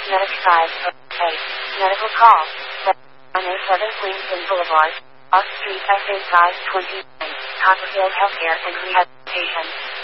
Medical side. A. Medical call. 187 Queenston Boulevard. Off Street SA size 29. Copperfield Healthcare and Rehabilitation.